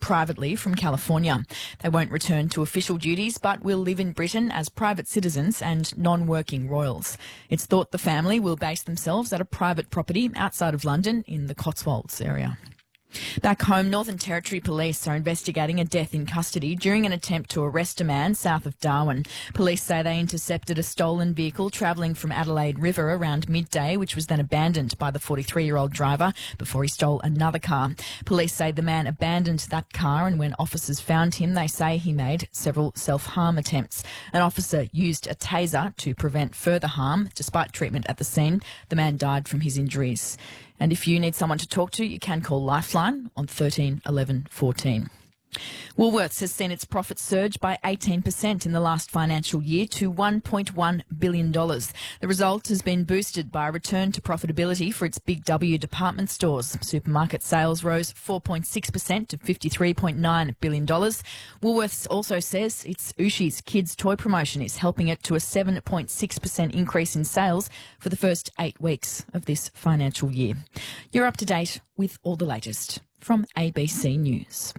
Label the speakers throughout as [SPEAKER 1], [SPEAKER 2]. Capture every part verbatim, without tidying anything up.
[SPEAKER 1] privately from California. They won't return to official duties but will live in Britain as private citizens and non-working royals. It's thought the family will base themselves at a private property outside of London in the Cotswolds area. Back home, Northern Territory Police are investigating a death in custody during an attempt to arrest a man south of Darwin. Police say they intercepted a stolen vehicle travelling from Adelaide River around midday, which was then abandoned by the forty-three-year-old driver before he stole another car. Police say the man abandoned that car, and when officers found him, they say he made several self-harm attempts. An officer used a taser to prevent further harm. Despite treatment at the scene, the man died from his injuries. And if you need someone to talk to, you can call Lifeline on thirteen eleven fourteen. Woolworths has seen its profits surge by eighteen percent in the last financial year to one point one billion dollars. The result has been boosted by a return to profitability for its Big W department stores. Supermarket sales rose four point six percent to fifty-three point nine billion dollars. Woolworths also says its Ooshies Kids toy promotion is helping it to a seven point six percent increase in sales for the first eight weeks of this financial year. You're up to date with all the latest from A B C News.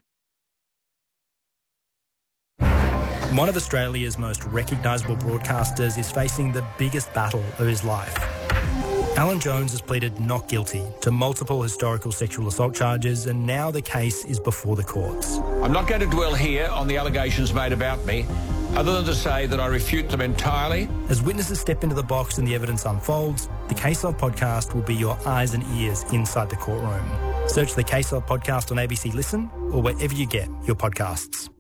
[SPEAKER 2] One of Australia's most recognisable broadcasters is facing the biggest battle of his life. Alan Jones has pleaded not guilty to multiple historical sexual assault charges, and now the case is before the courts.
[SPEAKER 3] I'm not going to dwell here on the allegations made about me, other than to say that I refute them entirely.
[SPEAKER 2] As witnesses step into the box and the evidence unfolds, the Case Log podcast will be your eyes and ears inside the courtroom. Search the Case Log podcast on A B C Listen or wherever you get your podcasts.